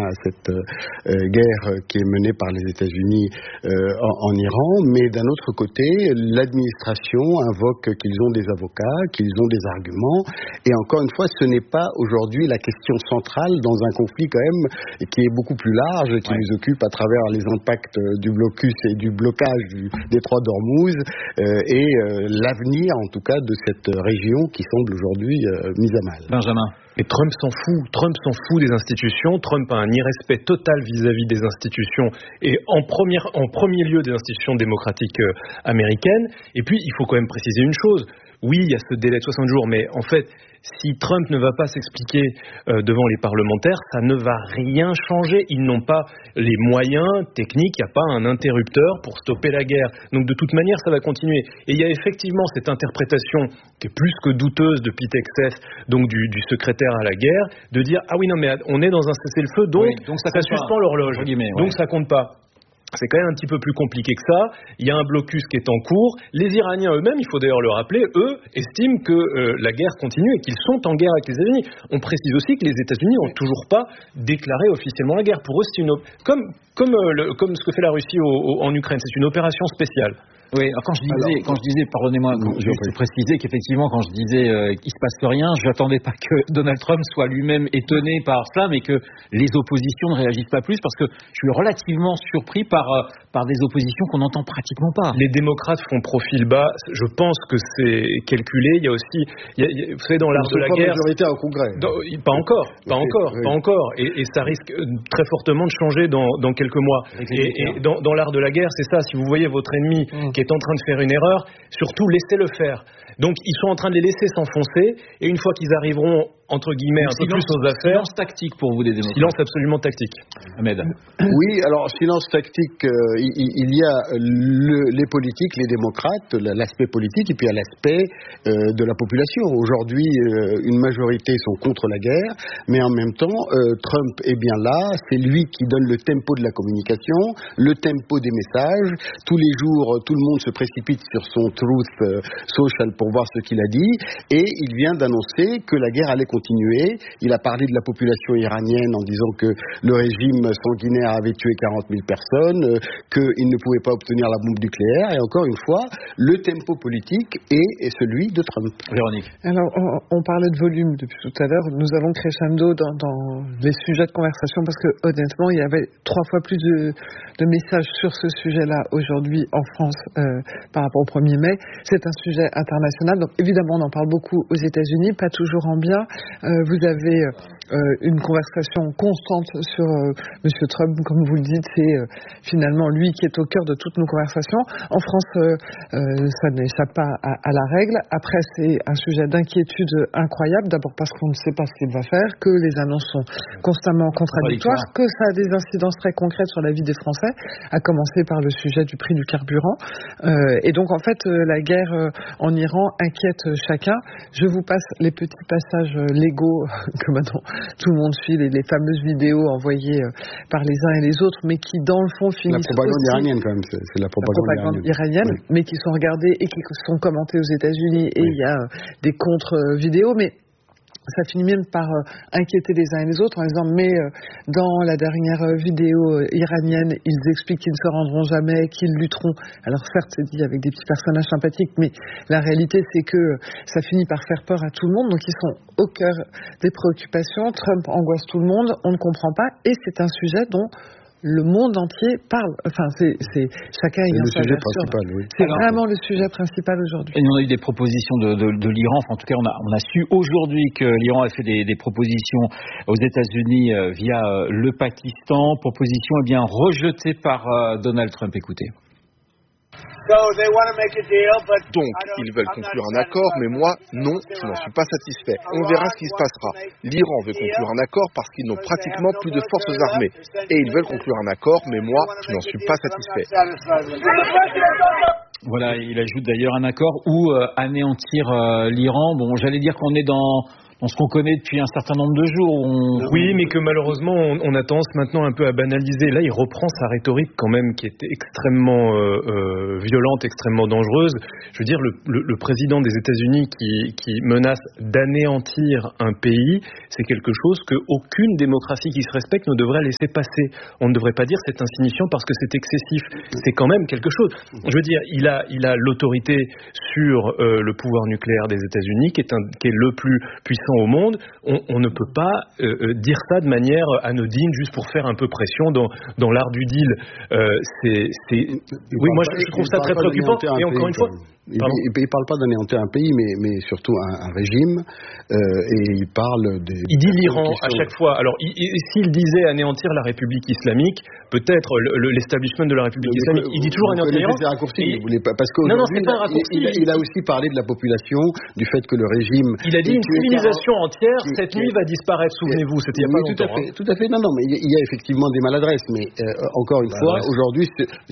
à cette guerre qui est menée par les États-Unis en Iran, mais d'un autre côté, l'administration invoque qu'ils ont des avocats, qu'ils ont des arguments, et encore une fois, ce n'est pas aujourd'hui la question centrale dans un conflit quand même qui est beaucoup plus large, qui nous occupe à travers les impacts du blocus et du blocage du détroit d'Ormuz et l'avenir en tout cas de cette région qui semble aujourd'hui mise à mal. Benjamin. Et Trump s'en fout des institutions. Trump a un irrespect total vis-à-vis des institutions et en premier lieu des institutions démocratiques américaines. Et puis, il faut quand même préciser une chose. Oui, il y a ce délai de 60 jours, mais en fait, si Trump ne va pas s'expliquer devant les parlementaires, ça ne va rien changer. Ils n'ont pas les moyens techniques, il n'y a pas un interrupteur pour stopper la guerre. Donc de toute manière, ça va continuer. Et il y a effectivement cette interprétation qui est plus que douteuse depuis Texas, donc du secrétaire à la guerre, de dire « Ah oui, non, mais on est dans un cessez-le-feu, donc ça suspend l'horloge. Donc ça compte pas ». C'est quand même un petit peu plus compliqué que ça. Il y a un blocus qui est en cours. Les Iraniens eux-mêmes, il faut d'ailleurs le rappeler, eux estiment que la guerre continue et qu'ils sont en guerre avec les États-Unis. On précise aussi que les États-Unis n'ont toujours pas déclaré officiellement la guerre. Pour eux, c'est comme ce que fait la Russie en Ukraine. C'est une opération spéciale. Oui, alors quand je disais, pardonnez-moi, juste préciser qu'effectivement, quand je disais qu'il se passe rien, je n'attendais pas que Donald Trump soit lui-même étonné par cela, mais que les oppositions ne réagissent pas plus, parce que je suis relativement surpris par des oppositions qu'on n'entend pratiquement pas. Les démocrates font profil bas. Je pense que c'est calculé. Il y a aussi, vous savez, dans l'art de la guerre, majorité au Congrès. Pas encore. Et ça risque très fortement de changer dans quelques mois. Et dans l'art de la guerre, c'est ça. Si vous voyez votre ennemi qui est en train de faire une erreur, surtout laissez-le faire. Donc ils sont en train de les laisser s'enfoncer, et une fois qu'ils arriveront entre guillemets un peu plus aux affaires. Silence tactique pour vous des démocrates. Silence absolument tactique. Ahmed. Oui, alors silence tactique, il y a les politiques, les démocrates, l'aspect politique, et puis il y a l'aspect de la population. Aujourd'hui, une majorité sont contre la guerre, mais en même temps, Trump est bien là, c'est lui qui donne le tempo de la communication, le tempo des messages. Tous les jours, tout le monde se précipite sur son Truth Social pour voir ce qu'il a dit, et il vient d'annoncer que la guerre allait continuer. Il a parlé de la population iranienne en disant que le régime sanguinaire avait tué 40 000 personnes, qu'il ne pouvait pas obtenir la bombe nucléaire, et encore une fois, le tempo politique est celui de Trump. Véronique. Alors, on parlait de volume depuis tout à l'heure. Nous avons crescendo dans les sujets de conversation parce que, honnêtement, il y avait 3 fois plus de messages sur ce sujet-là aujourd'hui en France par rapport au 1er mai. C'est un sujet international. Donc, évidemment, on en parle beaucoup aux États-Unis, pas toujours en bien. Vous avez une conversation constante sur M. Trump, comme vous le dites, c'est finalement lui qui est au cœur de toutes nos conversations. En France, ça n'échappe pas à la règle. Après, c'est un sujet d'inquiétude incroyable, d'abord parce qu'on ne sait pas ce qu'il va faire, que les annonces sont constamment contradictoires, que ça a des incidences très concrètes sur la vie des Français, à commencer par le sujet du prix du carburant. Et donc, en fait, la guerre en Iran inquiète chacun. Je vous passe les petits passages légaux que maintenant tout le monde suit, les fameuses vidéos envoyées par les uns et les autres, mais qui dans le fond finissent la propagande iranienne quand même, c'est la propagande iranienne, oui. Mais qui sont regardées et qui sont commentées aux États-Unis, et il y a des contre-vidéos, mais ça finit même par inquiéter les uns et les autres en disant mais dans la dernière vidéo iranienne ils expliquent qu'ils ne se rendront jamais, qu'ils lutteront. Alors certes c'est dit avec des petits personnages sympathiques, mais la réalité c'est que ça finit par faire peur à tout le monde, donc ils sont au cœur des préoccupations. Trump angoisse tout le monde, on ne comprend pas, et c'est un sujet dont le monde entier parle. Enfin, c'est chacun ayant sa version. C'est vraiment le sujet principal aujourd'hui. Et on a eu des propositions de l'Iran. Enfin, en tout cas, on a su aujourd'hui que l'Iran a fait des propositions aux États-Unis via le Pakistan. Propositions rejetées par Donald Trump. Écoutez. Donc, ils veulent conclure un accord, mais moi, non, je n'en suis pas satisfait. On verra ce qui se passera. L'Iran veut conclure un accord parce qu'ils n'ont pratiquement plus de forces armées. Et ils veulent conclure un accord, mais moi, je n'en suis pas satisfait. Voilà, il ajoute d'ailleurs un accord ou anéantir l'Iran. Bon, j'allais dire qu'on est dans ce qu'on connaît depuis un certain nombre de jours. Oui, mais que malheureusement, on a tendance maintenant un peu à banaliser. Là, il reprend sa rhétorique quand même qui était extrêmement violente, extrêmement dangereuse. Je veux dire, le président des États-Unis qui menace d'anéantir un pays, c'est quelque chose qu'aucune démocratie qui se respecte ne devrait laisser passer. On ne devrait pas dire c'est insignifiant parce que c'est excessif. C'est quand même quelque chose. Je veux dire, il a l'autorité sur le pouvoir nucléaire des États-Unis, qui est le plus puissant au monde. On ne peut pas dire ça de manière anodine juste pour faire un peu pression dans l'art du deal. Oui, moi je trouve ça très préoccupant. Et encore une fois, il ne parle pas d'anéantir un pays, mais surtout un régime. Et il parle des... Il dit l'Iran à chaque fois. Alors, s'il disait anéantir la République islamique, peut-être l'establishment de la République islamique, il dit toujours anéantir l'Iran. Parce non, c'est pas un raccourci. Il a aussi parlé de la population, du fait que le régime... Il a dit une civilisation entière, cette nuit va disparaître, souvenez-vous, c'était il y a pas longtemps. Tout à fait. Non, mais il y a effectivement des maladresses. Mais encore une fois, aujourd'hui,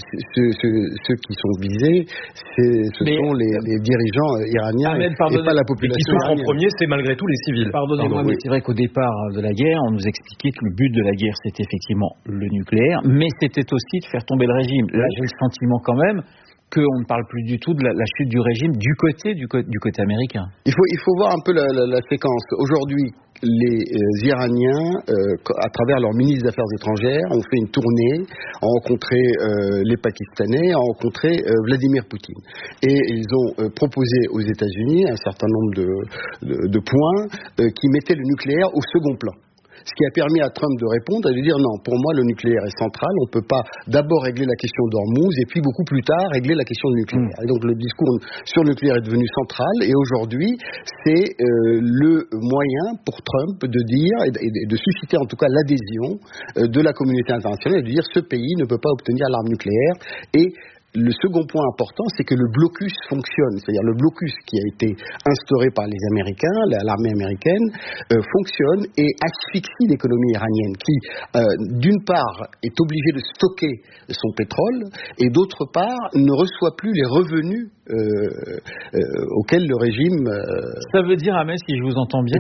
ceux qui sont visés, ce sont les dirigeants iraniens et pas la population. Et qui souffrent en premier, c'est malgré tout les civils. Pardonnez-moi, mais c'est vrai qu'au départ de la guerre, on nous expliquait que le but de la guerre, c'était effectivement le nucléaire, mais c'était aussi de faire tomber le régime. Là, j'ai le sentiment quand même qu'on ne parle plus du tout de la chute du régime du côté américain. Il faut voir un peu la séquence. Aujourd'hui, les Iraniens, à travers leur ministre des Affaires étrangères, ont fait une tournée, ont rencontré les Pakistanais, ont rencontré Vladimir Poutine. Et ils ont proposé aux États-Unis un certain nombre de points qui mettaient le nucléaire au second plan. Ce qui a permis à Trump de répondre et de dire non, pour moi le nucléaire est central, on ne peut pas d'abord régler la question d'Ormuz et puis beaucoup plus tard régler la question du nucléaire. Et donc le discours sur le nucléaire est devenu central et aujourd'hui c'est le moyen pour Trump de dire et de susciter en tout cas l'adhésion de la communauté internationale et de dire ce pays ne peut pas obtenir l'arme nucléaire. Et le second point important, c'est que le blocus fonctionne. C'est-à-dire le blocus qui a été instauré par les Américains, l'armée américaine, fonctionne et asphyxie l'économie iranienne qui, d'une part, est obligée de stocker son pétrole et d'autre part, ne reçoit plus les revenus auxquels le régime... Ça veut dire, Ahmed, si je vous entends bien,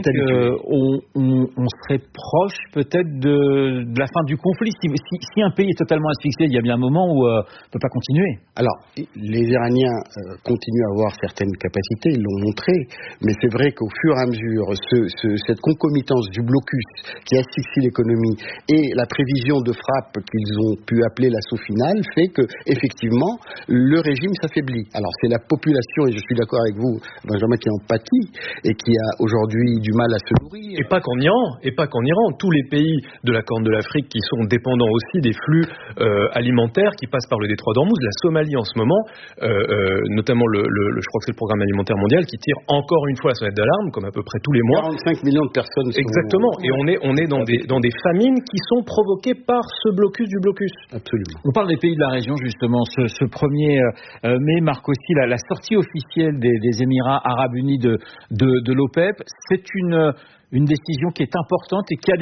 qu'on serait proche peut-être de la fin du conflit. Si un pays est totalement asphyxié, il y a bien un moment où on ne peut pas continuer. Alors, les Iraniens continuent à avoir certaines capacités, ils l'ont montré, mais c'est vrai qu'au fur et à mesure, cette concomitance du blocus qui asphyxie l'économie et la prévision de frappe qu'ils ont pu appeler l'assaut final fait que, effectivement, le régime s'affaiblit. Alors, c'est la population, et je suis d'accord avec vous, Benjamin, qui en pâtit et qui a aujourd'hui du mal à se nourrir. Et pas qu'en Iran, tous les pays de la Corne de l'Afrique qui sont dépendants aussi des flux alimentaires qui passent par le détroit d'Ormuz, la Somalie en ce moment, notamment je crois que c'est le programme alimentaire mondial qui tire encore une fois la sonnette d'alarme, comme à peu près tous les mois. 45 millions de personnes. Exactement. Et on est dans des famines qui sont provoquées par ce blocus du blocus. Absolument. On parle des pays de la région justement. Ce 1er mai marque aussi la sortie officielle des Émirats Arabes Unis de l'OPEP. C'est une décision qui est importante et qui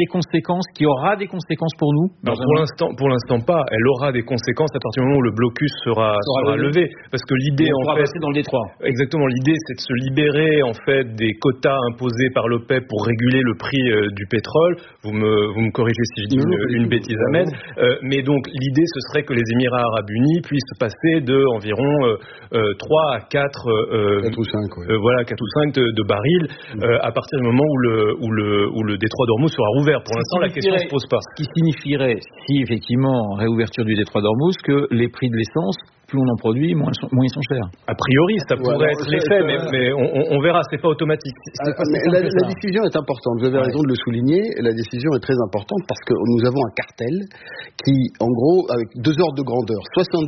aura des conséquences pour nous. Pour l'instant pas. Elle aura des conséquences à partir du moment où le blocus sera levé. Parce que l'idée en fait, passer dans le détroit. Exactement. L'idée c'est de se libérer en fait des quotas imposés par l'OPEP pour réguler le prix du pétrole. Vous me corrigez si je dis une bêtise, Ahmed. Mais donc l'idée ce serait que les Émirats Arabes Unis puissent passer de environ 3 à 4 ou 5, ouais. Voilà 4 ou 5 de barils à partir du moment où le détroit d'Ormuz sera rouvert. Pour l'instant, la question ne se pose pas. Ce qui signifierait, si effectivement, réouverture du détroit d'Ormuz, que les prix de l'essence, plus on en produit, moins ils sont chers. A priori, ça pourrait être l'effet, mais on verra, c'est pas automatique. La décision est importante, vous avez raison de le souligner, la décision est très importante parce que nous avons un cartel qui, en gros, avec 2 ordres de grandeur,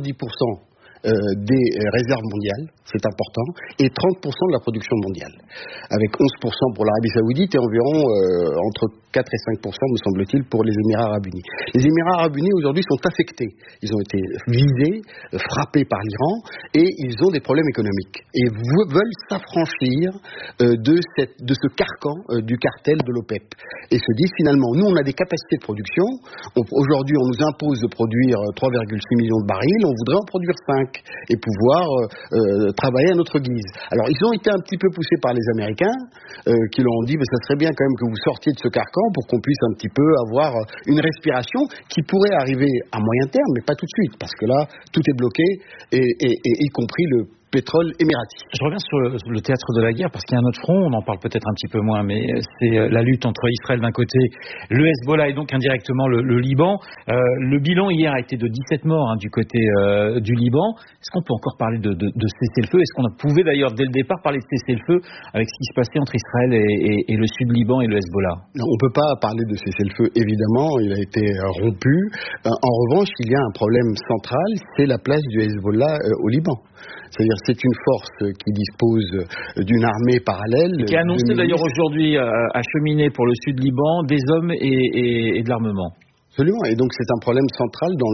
70% des réserves mondiales, c'est important, et 30% de la production mondiale, avec 11% pour l'Arabie Saoudite et environ entre 4 et 5%, me semble-t-il, pour les Émirats Arabes Unis. Les Émirats arabes unis aujourd'hui sont affectés. Ils ont été visés, frappés par l'Iran, et ils ont des problèmes économiques. Et veulent s'affranchir de ce carcan du cartel de l'OPEP. Et se disent finalement, nous on a des capacités de production. Aujourd'hui on nous impose de produire 3,6 millions de barils, on voudrait en produire 5 et pouvoir travailler à notre guise. Alors ils ont été un petit peu poussés par les Américains qui leur ont dit ça serait bien quand même que vous sortiez de ce carcan pour qu'on puisse un petit peu avoir une respiration qui pourrait arriver à moyen terme, mais pas tout de suite, parce que là tout est bloqué, y compris le pétrole émirati. Je reviens sur le théâtre de la guerre parce qu'il y a un autre front, on en parle peut-être un petit peu moins, mais c'est la lutte entre Israël d'un côté, le Hezbollah et donc indirectement le Liban. Le bilan hier a été de 17 morts du côté du Liban. Est-ce qu'on peut encore parler de cessez-le-feu? Est-ce qu'on pouvait d'ailleurs dès le départ parler de cessez-le-feu avec ce qui se passait entre Israël et le Sud-Liban et le Hezbollah? Non, on ne peut pas parler de cessez-le-feu, évidemment, il a été rompu. En revanche, il y a un problème central, c'est la place du Hezbollah au Liban. C'est-à-dire c'est une force qui dispose d'une armée parallèle. Qui a annoncé d'ailleurs aujourd'hui acheminer pour le Sud-Liban des hommes et de l'armement. Absolument, et donc c'est un problème central dans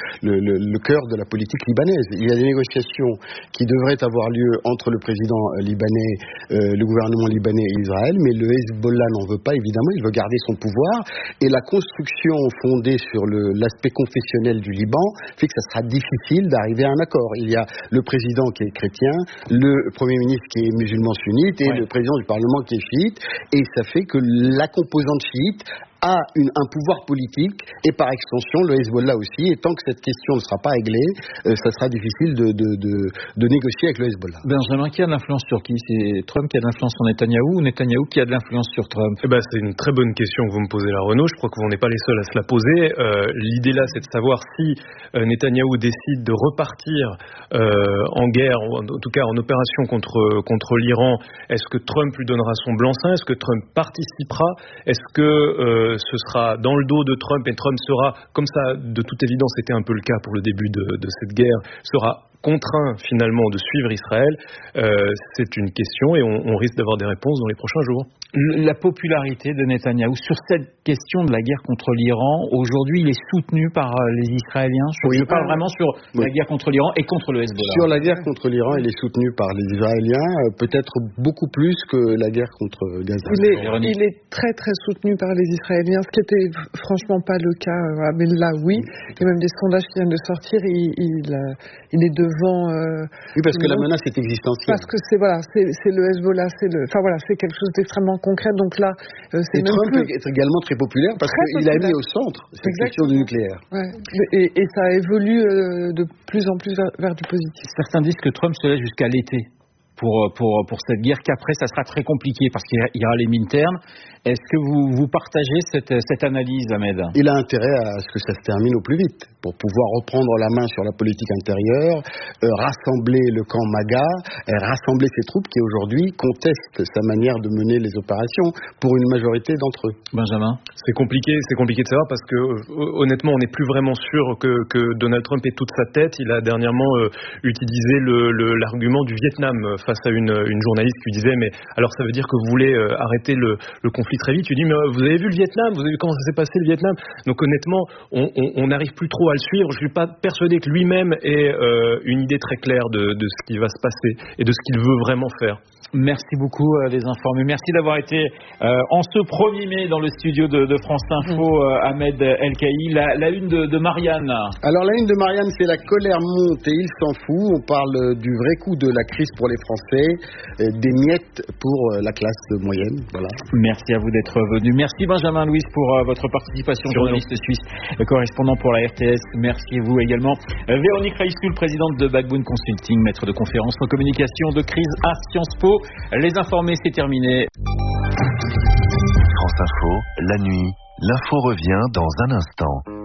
le cœur de la politique libanaise. Il y a des négociations qui devraient avoir lieu entre le président libanais, le gouvernement libanais et Israël, mais le Hezbollah n'en veut pas évidemment, il veut garder son pouvoir, et la construction fondée sur l'aspect confessionnel du Liban fait que ça sera difficile d'arriver à un accord. Il y a le président qui est chrétien, le premier ministre qui est musulman sunnite, et le président du parlement qui est chiite, et ça fait que la composante chiite a un pouvoir politique et par extension le Hezbollah aussi, et tant que cette question ne sera pas réglée, ça sera difficile de négocier avec le Hezbollah. Benjamin, qui a de l'influence sur qui? C'est Trump qui a de l'influence sur Netanyahou ou Netanyahou qui a de l'influence sur Trump? C'est une très bonne question que vous me posez là, Renaud. Je crois que vous n'êtes pas les seuls à se la poser. L'idée là, c'est de savoir si Netanyahou décide de repartir en guerre, ou en tout cas en opération contre l'Iran. Est-ce que Trump lui donnera son blanc-seing? Est-ce que Trump participera? Est-ce que ce sera dans le dos de Trump, et Trump sera, comme ça de toute évidence c'était un peu le cas pour le début de cette guerre, sera contraint finalement de suivre Israël? C'est une question et on risque d'avoir des réponses dans les prochains jours. La popularité de Netanyahou sur cette question de la guerre contre l'Iran, aujourd'hui, il est soutenu par les Israéliens. Je parle vraiment sur la guerre contre l'Iran et contre le Hezbollah. Sur la guerre contre l'Iran, il est soutenu par les Israéliens, peut-être beaucoup plus que la guerre contre Gaza. Il est très très soutenu par les Israéliens, ce qui était franchement pas le cas. Mais là, oui. Il y a même des sondages qui viennent de sortir. Il est devant. Oui, parce que la menace est existentielle. Parce que c'est le Hezbollah, c'est quelque chose d'extrêmement concret. Donc là, c'est même Trump est également très populaire parce qu'il a mis au centre cette question du nucléaire. Ouais. Et ça évolue de plus en plus vers du positif. Certains disent que Trump se laisse jusqu'à l'été pour cette guerre, qu'après ça sera très compliqué parce qu'il y aura les midterms. Est-ce que vous partagez cette analyse, Ahmed? Il a intérêt à ce que ça se termine au plus vite pour pouvoir reprendre la main sur la politique intérieure, rassembler le camp MAGA, rassembler ses troupes qui aujourd'hui contestent sa manière de mener les opérations pour une majorité d'entre eux. Benjamin? C'est compliqué de savoir parce que honnêtement on n'est plus vraiment sûr que Donald Trump ait toute sa tête. Il a dernièrement utilisé l'argument du Vietnam face à une journaliste qui lui disait mais alors ça veut dire que vous voulez arrêter le conflit très vite. Tu dis mais vous avez vu le Vietnam, vous avez vu comment ça s'est passé le Vietnam. Donc honnêtement on n'arrive plus trop à le suivre. Je suis pas persuadé que lui-même ait une idée très claire de ce qui va se passer et de ce qu'il veut vraiment faire. Merci beaucoup les informés. Merci d'avoir été en ce 1er mai dans le studio de France Info, Ahmed El-Kaï. La une de Marianne. Alors la une de Marianne, c'est la colère monte et il s'en fout. On parle du vrai coût de la crise pour les Français, des miettes pour la classe moyenne. Voilà. Merci à vous d'être venu. Merci Benjamin Louis pour votre participation, journaliste suisse, correspondant pour la RTS. Merci à vous également. Véronique Reissoul, présidente de Backbone Consulting, maître de conférences en communication de crise à Sciences Po. Les informés, c'est terminé. France Info, la nuit, l'info revient dans un instant.